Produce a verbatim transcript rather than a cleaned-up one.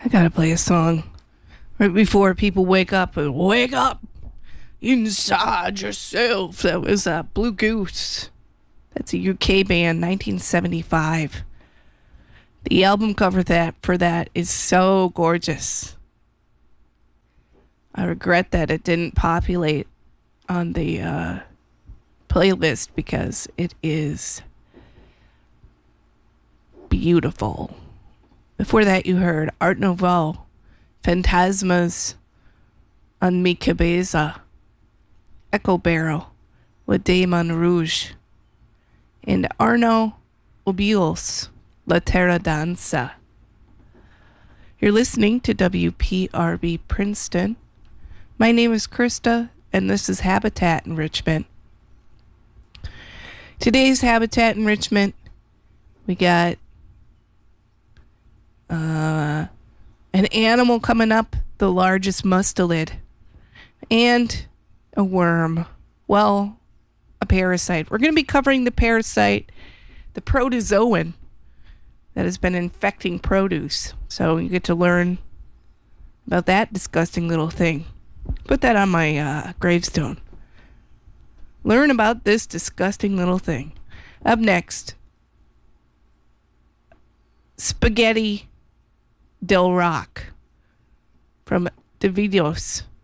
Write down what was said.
I gotta play a song right before people wake up and wake up inside yourself. That was uh, Blue Goose. That's a U K band, nineteen seventy-five. The album cover that for that is so gorgeous. I regret that it didn't populate on the uh, playlist because it is beautiful. Before that, you heard Art Nouveau, Phantasmas on Mi Cabeza, Echo Barrel with Damon Rouge, and Arno Obios, La Terra Danza. You're listening to W P R B Princeton. My name is Krista, and this is Habitat Enrichment. Today's Habitat Enrichment, we got uh, an animal coming up, the largest mustelid, and a worm. Well, a parasite. We're going to be covering the parasite, the protozoan, that has been infecting produce. So you get to learn about that disgusting little thing. Put that on my uh, gravestone. Learn about this disgusting little thing. Up next, Spaghetti Del Rock from Davidos.